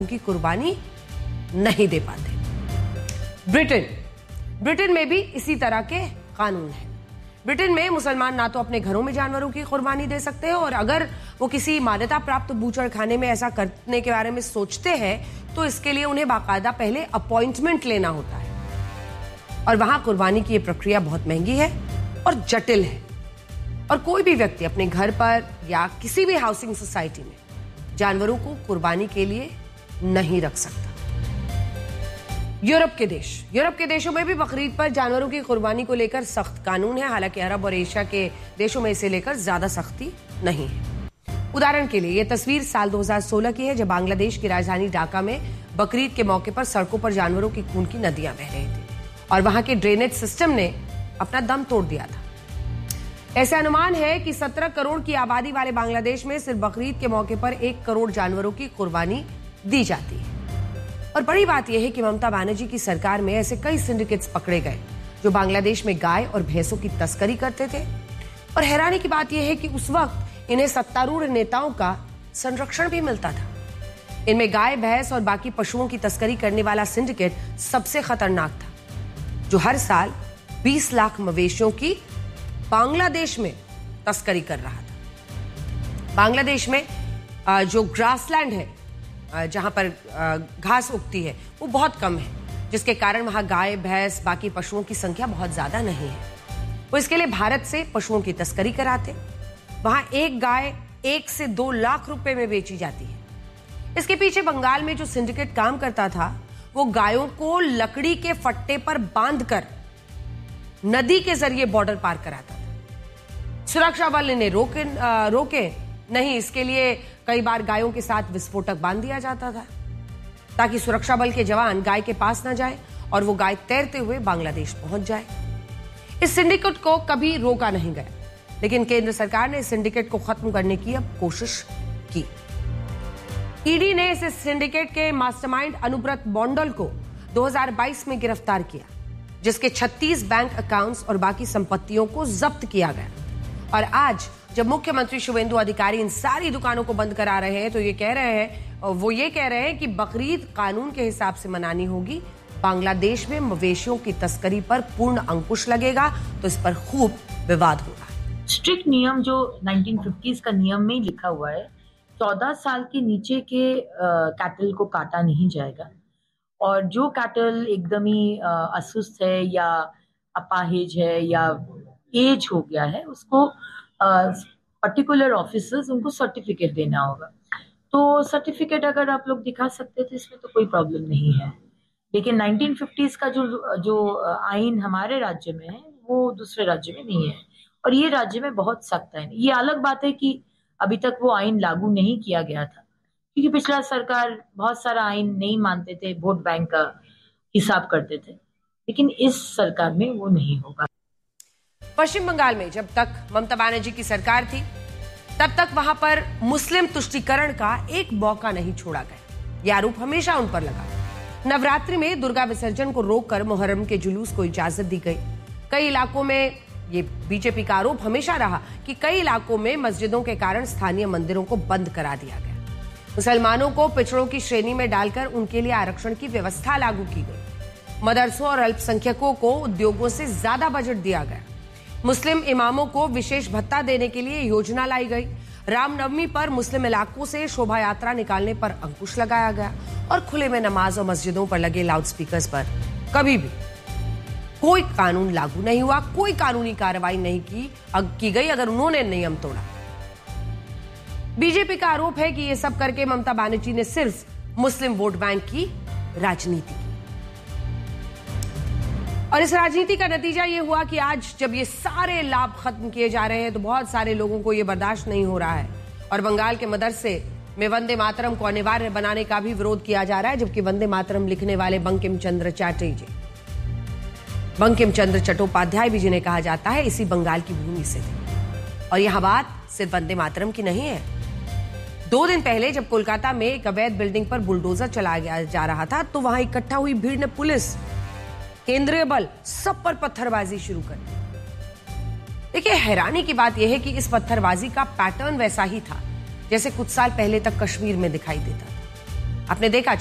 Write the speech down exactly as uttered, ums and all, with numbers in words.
की कुर्बानी नहीं दे पाते। ब्रिटेन ब्रिटेन में भी इसी तरह के कानून हैं। ब्रिटेन में मुसलमान ना तो अपने घरों में जानवरों की कुर्बानी दे सकते हैं और अगर वो किसी मान्यता प्राप्त बूचड़ खाने में ऐसा करने के बारे में सोचते हैं तो इसके लिए उन्हें बाकायदा पहले अपॉइंटमेंट लेना होता है और वहां कुर्बानी की ये प्रक्रिया बहुत महंगी है और जटिल है और कोई भी व्यक्ति अपने घर पर या किसी भी हाउसिंग सोसाइटी में जानवरों को कुर्बानी के लिए नहीं रख सकता। यूरोप के देश यूरोप के देशों में भी बकरीद पर जानवरों की कुर्बानी को लेकर सख्त कानून है। हालांकि अरब और एशिया के देशों में इसे लेकर ज्यादा सख्ती नहीं है। उदाहरण के लिए यह तस्वीर साल दो हज़ार सोलह की है जब बांग्लादेश की राजधानी ढाका में बकरीद के मौके पर सड़कों पर जानवरों की खून की नदियां बह रही थी और वहां के ड्रेनेज सिस्टम ने अपना दम तोड़ दिया था। ऐसे अनुमान है कि सत्रह करोड़ की आबादी वाले बांग्लादेश में सिर्फ बकरीद के मौके पर एक करोड़ जानवरों की कुर्बानी दी जाती है। और बड़ी बात यह है कि ममता बनर्जी की सरकार में ऐसे कई सिंडिकेट्स पकड़े गए जो बांग्लादेश में गाय और भैंसों की तस्करी करते थे और हैरानी की बात यह है कि उस वक्त इन्हें सत्तारूढ़ नेताओं का संरक्षण भी मिलता था। इनमें गाय भैंस और बाकी पशुओं की तस्करी करने वाला सिंडिकेट सबसे खतरनाक था जो हर साल बीस लाख मवेशियों की बांग्लादेश में तस्करी कर रहा था। बांग्लादेश में जो ग्रासलैंड है जहां पर घास उगती है वो बहुत कम है जिसके कारण वहां गाय भैंस बाकी पशुओं की संख्या बहुत ज्यादा नहीं है। वो इसके लिए भारत से पशुओं की तस्करी कराते। वहां एक गाय एक से दो लाख रुपए में बेची जाती है। इसके पीछे बंगाल में जो सिंडिकेट काम करता था वो गायों को लकड़ी के फट्टे पर बांधकर नदी के जरिए बॉर्डर पार कराता था। सुरक्षा बल इन्हें रोके रोके नहीं, इसके लिए कई बार गायों के साथ विस्फोटक बांध दिया जाता था ताकि सुरक्षा बल के जवान गाय के पास न जाए और वो गाय तैरते हुए बांग्लादेश पहुंच जाए। इस सिंडिकेट को कभी रोका नहीं गया लेकिन केंद्र सरकार ने इस सिंडिकेट को खत्म करने की अब कोशिश की। ईडी ने इस सिंडिकेट के मास्टरमाइंड अनुब्रत मोंडल को दो हज़ार बाईस में गिरफ्तार किया जिसके छत्तीस बैंक अकाउंट्स और बाकी संपत्तियों को जब्त किया गया। और आज जब मुख्यमंत्री शुभेंदु अधिकारी इन सारी दुकानों को बंद करा रहे हैं तो ये कह रहे हैं वो ये कह रहे हैं कि बकरीद कानून के हिसाब से मनानी होगी। बांग्लादेश में मवेशियों की तस्करी पर पूर्ण अंकुश लगेगा तो इस पर खूब विवाद होगा। स्ट्रिक्ट नियम जो नाइनटीन फिफ्टीज़ का नियम में ही लिखा हुआ है, चौदह साल के नीचे के कैटल को काटा नहीं जाएगा और जो कैटल एकदम ही असुस्थ है या अपाहिज है या एज हो गया है उसको पर्टिकुलर ऑफिसर्स उनको सर्टिफिकेट देना होगा। तो सर्टिफिकेट अगर आप लोग दिखा सकते थे इसमें तो कोई प्रॉब्लम नहीं है, लेकिन नाइनटीन फिफ्टीज़ का जो जो आइन हमारे राज्य में है वो दूसरे राज्य में नहीं है और ये राज्य में बहुत सख्त है। ये अलग बात है कि अभी तक वो आइन लागू नहीं किया गया था क्योंकि पिछला सरकार बहुत सारा आइन नहीं मानते थे, वोट बैंक का हिसाब करते थे, लेकिन इस सरकार में वो नहीं होगा। पश्चिम बंगाल में जब तक ममता बनर्जी की सरकार थी तब तक वहां पर मुस्लिम तुष्टीकरण का एक मौका नहीं छोड़ा गया। यह आरोप हमेशा उन पर लगा। नवरात्रि में दुर्गा विसर्जन को रोककर मुहर्रम के जुलूस को इजाजत दी गई। कई इलाकों में ये बीजेपी का आरोप हमेशा रहा कि कई इलाकों में मस्जिदों के कारण स्थानीय मंदिरों को बंद करा दिया गया। मुसलमानों को पिछड़ों की श्रेणी में डालकर उनके लिए आरक्षण की व्यवस्था लागू की गई। मदरसों और अल्पसंख्यकों को उद्योगों से ज्यादा बजट दिया गया। मुस्लिम इमामों को विशेष भत्ता देने के लिए योजना लाई गई। रामनवमी पर मुस्लिम इलाकों से शोभा यात्रा निकालने पर अंकुश लगाया गया और खुले में नमाज और मस्जिदों पर लगे लाउडस्पीकर्स पर कभी भी कोई कानून लागू नहीं हुआ, कोई कानूनी कार्रवाई नहीं की, की गई अगर उन्होंने नियम तोड़ा। बीजेपी का आरोप है कि यह सब करके ममता बनर्जी ने सिर्फ मुस्लिम वोट बैंक की राजनीति की और इस राजनीति का नतीजा यह हुआ कि आज जब ये सारे लाभ खत्म किए जा रहे हैं तो बहुत सारे लोगों को यह बर्दाश्त नहीं हो रहा है और बंगाल के मदरसे में वंदे मातरम को अनिवार्य बनाने का भी विरोध किया जा रहा है, जबकि वंदे मातरम लिखने वाले बंकिम चंद्र चटर्जी बंकिम चंद्र चट्टोपाध्याय भी जिन्हें कहा जाता है इसी बंगाल की भूमि से थे। और यह बात सिर्फ वंदे मातरम की नहीं है। दो दिन पहले जब कोलकाता में एक अवैध बिल्डिंग पर बुलडोजर चलाया जा रहा था तो वहां इकट्ठा हुई भीड़ ने पुलिस, केंद्रीय बल सब पर पत्थरबाजी शुरू कर दी। देखिए, हैरानी की बात यह है कि इस पत्थरबाजी का पैटर्न वैसा ही था जैसे कुछ साल पहले तक कश्मीर में दिखाई देता था। आपने देखा